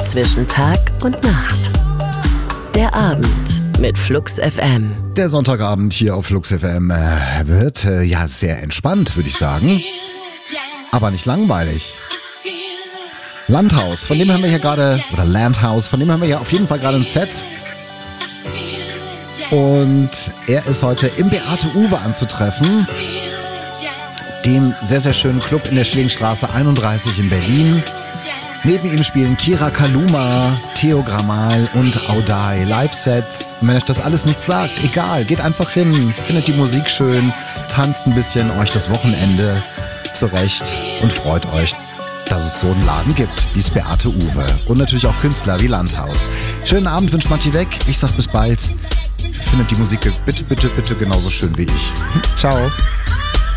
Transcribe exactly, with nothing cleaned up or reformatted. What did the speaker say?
zwischen Tag und Nacht. Der Abend mit Flux F M. Der Sonntagabend hier auf Flux F M äh, wird äh, ja sehr entspannt, würde ich sagen. Aber nicht langweilig. Landhaus, von dem haben wir hier gerade, oder Landhaus, von dem haben wir ja auf jeden Fall gerade ein Set. Und er ist heute im Beate Uwe anzutreffen, dem sehr, sehr schönen Club in der Schillingstraße einunddreißig in Berlin. Neben ihm spielen Kira Kaluma, Theo Grammal und Audai Live-Sets. Und wenn euch das alles nichts sagt, egal, geht einfach hin, findet die Musik schön, tanzt ein bisschen euch das Wochenende zurecht und freut euch, dass es so einen Laden gibt, wie es Beate Uwe. Und natürlich auch Künstler wie Landhaus. Schönen Abend wünscht Matti weg. Ich sag bis bald. Findet die Musik bitte, bitte, bitte genauso schön wie ich. Ciao.